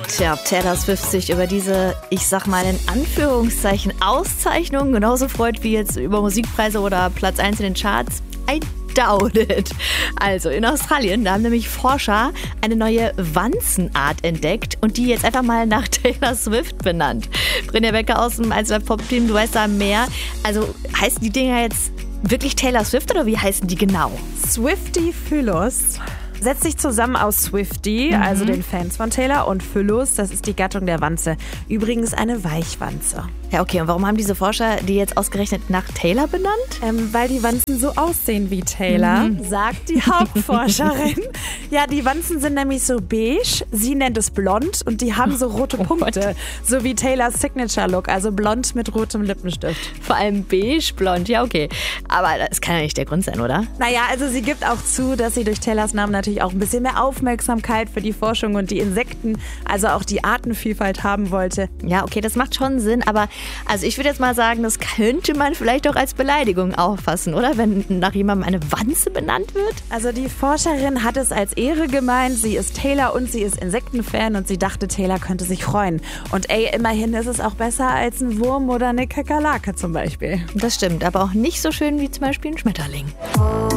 Tja, ob Taylor Swift sich über diese, ich sag mal in Anführungszeichen, Auszeichnung genauso freut wie jetzt über Musikpreise oder Platz 1 in den Charts? I doubt it. Also in Australien, da haben nämlich Forscher eine neue Wanzenart entdeckt und die jetzt einfach mal nach Taylor Swift benannt. Brynja Becker aus dem 1 Pop-Team, du weißt da mehr. Also heißen die Dinger jetzt wirklich Taylor Swift oder wie heißen die genau? Swiftie-Phyllos setzt sich zusammen aus Swiftie, also den Fans von Taylor, und Phyllos, das ist die Gattung der Wanze. Übrigens eine Weichwanze. Ja, okay, und warum haben diese Forscher die jetzt ausgerechnet nach Taylor benannt? Weil die Wanzen so aussehen wie Taylor, sagt die Hauptforscherin. Ja, die Wanzen sind nämlich so beige, sie nennt es blond und die haben so rote Punkte, so wie Taylors Signature-Look, also blond mit rotem Lippenstift. Vor allem beige, blond, ja okay. Aber das kann ja nicht der Grund sein, oder? Naja, also sie gibt auch zu, dass sie durch Taylors Namen natürlich auch ein bisschen mehr Aufmerksamkeit für die Forschung und die Insekten, also auch die Artenvielfalt haben wollte. Ja, okay, das macht schon Sinn, aber also ich würde jetzt mal sagen, das könnte man vielleicht auch als Beleidigung auffassen, oder? Wenn nach jemandem eine Wanze benannt wird? Also die Forscherin hat es als Ehre gemeint, sie ist Taylor und sie ist Insektenfan und sie dachte, Taylor könnte sich freuen. Und immerhin ist es auch besser als ein Wurm oder eine Kakerlake zum Beispiel. Das stimmt, aber auch nicht so schön wie zum Beispiel ein Schmetterling.